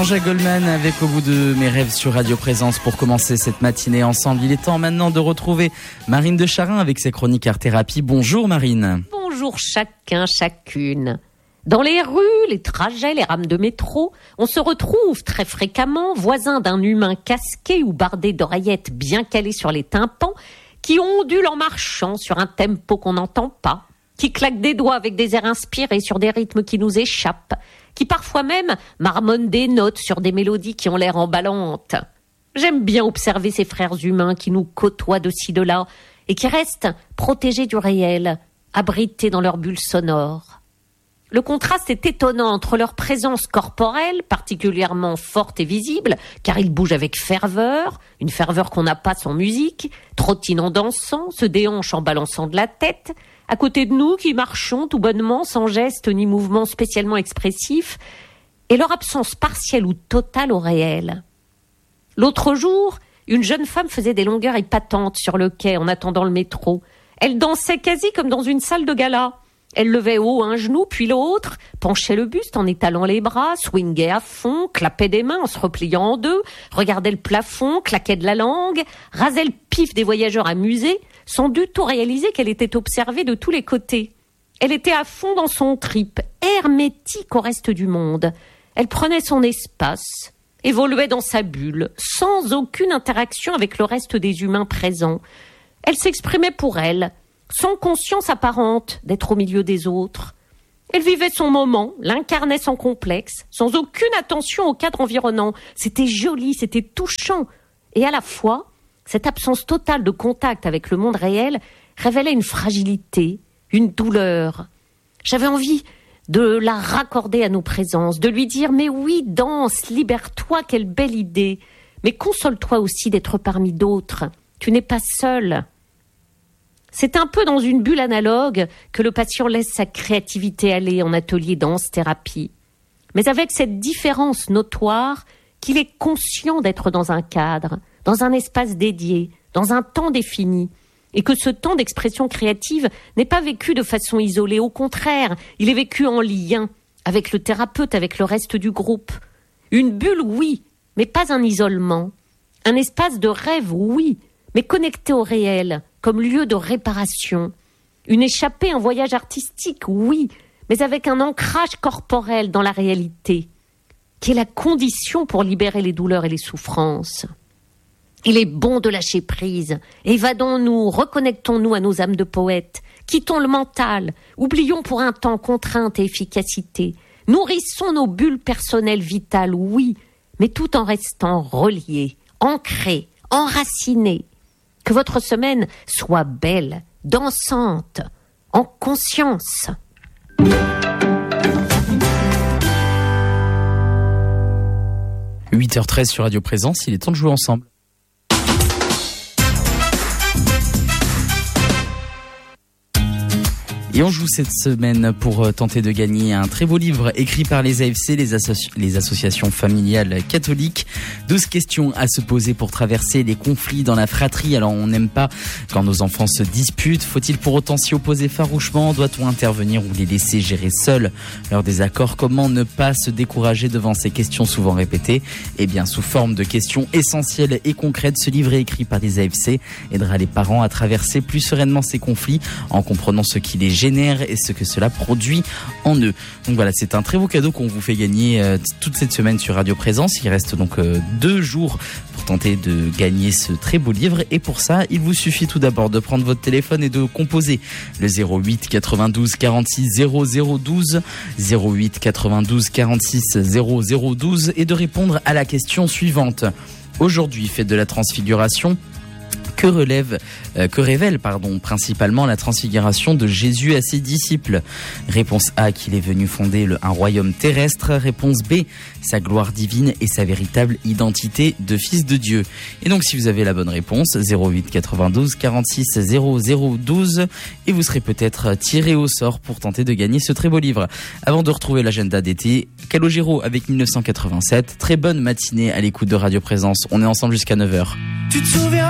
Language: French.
Jean-Jacques Goldman avec Au bout de mes rêves sur Radio Présence pour commencer cette matinée ensemble. Il est temps maintenant de retrouver Marine de Charin avec ses chroniques Art Thérapie. Bonjour Marine. Bonjour chacun, chacune. Dans les rues, les trajets, les rames de métro, on se retrouve très fréquemment voisins d'un humain casqué ou bardé d'oreillettes bien calées sur les tympans qui ondule en marchant sur un tempo qu'on n'entend pas, qui claque des doigts avec des airs inspirés sur des rythmes qui nous échappent, qui parfois même marmonnent des notes sur des mélodies qui ont l'air emballantes. J'aime bien observer ces frères humains qui nous côtoient de ci de là et qui restent protégés du réel, abrités dans leur bulle sonore. Le contraste est étonnant entre leur présence corporelle, particulièrement forte et visible, car ils bougent avec ferveur, une ferveur qu'on n'a pas sans musique, trottinant dansant, se déhanchent en balançant de la tête, à côté de nous qui marchons tout bonnement, sans geste ni mouvement spécialement expressif, et leur absence partielle ou totale au réel. L'autre jour, une jeune femme faisait des longueurs épatantes sur le quai en attendant le métro. Elle dansait quasi comme dans une salle de gala. Elle levait haut un genou, puis l'autre, penchait le buste en étalant les bras, swingait à fond, clapait des mains en se repliant en deux, regardait le plafond, claquait de la langue, rasait le pif des voyageurs amusés, sans du tout réaliser qu'elle était observée de tous les côtés. Elle était à fond dans son trip, hermétique au reste du monde. Elle prenait son espace, évoluait dans sa bulle, sans aucune interaction avec le reste des humains présents. Elle s'exprimait pour elle, sans conscience apparente d'être au milieu des autres. Elle vivait son moment, l'incarnait sans complexe, sans aucune attention au cadre environnant. C'était joli, c'était touchant. Et à la fois, cette absence totale de contact avec le monde réel révélait une fragilité, une douleur. J'avais envie de la raccorder à nos présences, de lui dire « Mais oui, danse, libère-toi, quelle belle idée. Mais console-toi aussi d'être parmi d'autres. Tu n'es pas seul. » C'est un peu dans une bulle analogue que le patient laisse sa créativité aller en atelier danse-thérapie. Mais avec cette différence notoire qu'il est conscient d'être dans un cadre, dans un espace dédié, dans un temps défini, et que ce temps d'expression créative n'est pas vécu de façon isolée. Au contraire, il est vécu en lien avec le thérapeute, avec le reste du groupe. Une bulle, oui, mais pas un isolement. Un espace de rêve, oui, mais connecté au réel, comme lieu de réparation. Une échappée, un voyage artistique, oui, mais avec un ancrage corporel dans la réalité, qui est la condition pour libérer les douleurs et les souffrances. Il est bon de lâcher prise. Évadons-nous, reconnectons-nous à nos âmes de poètes. Quittons le mental. Oublions pour un temps contrainte et efficacité. Nourrissons nos bulles personnelles vitales, oui, mais tout en restant reliés, ancrés, enracinés. Que votre semaine soit belle, dansante, en conscience. 8h13 sur Radio Présence, il est temps de jouer ensemble. Et on joue cette semaine pour tenter de gagner un très beau livre écrit par les AFC, les associations familiales catholiques. 12 questions à se poser pour traverser les conflits dans la fratrie. Alors on n'aime pas quand nos enfants se disputent. Faut-il pour autant s'y opposer farouchement? Doit-on intervenir ou les laisser gérer seuls leurs désaccords? Comment ne pas se décourager devant ces questions souvent répétées? Eh bien, sous forme de questions essentielles et concrètes, ce livre écrit par les AFC aidera les parents à traverser plus sereinement ces conflits en comprenant ce qui les génère et ce que cela produit en eux. Donc voilà, c'est un très beau cadeau qu'on vous fait gagner toute cette semaine sur Radio Présence. Il reste donc 2 jours pour tenter de gagner ce très beau livre et pour ça, il vous suffit tout d'abord de prendre votre téléphone et de composer le 08 92 46 0012 08 92 46 0012 et de répondre à la question suivante. Aujourd'hui, fête de la Transfiguration. Que révèle principalement la transfiguration de Jésus à ses disciples? Réponse A, qu'il est venu fonder un royaume terrestre. Réponse B, sa gloire divine et sa véritable identité de fils de Dieu. Et donc si vous avez la bonne réponse, 08 92 46 0012 et vous serez peut-être tiré au sort pour tenter de gagner ce très beau livre. Avant de retrouver l'agenda d'été, Calogero avec 1987. Très bonne matinée à l'écoute de Radio Présence. On est ensemble jusqu'à 9h. Tu te souviens